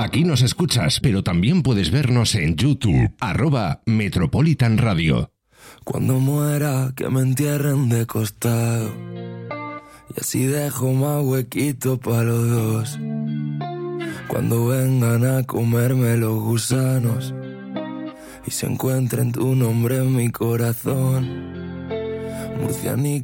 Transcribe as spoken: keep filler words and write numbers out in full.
Aquí nos escuchas, pero también puedes vernos en YouTube, arroba Metropolitan Radio. Cuando muera, que me entierren de costado, y así dejo más huequito para los dos. Cuando vengan a comerme los gusanos y se encuentren tu nombre en mi corazón, Murciani.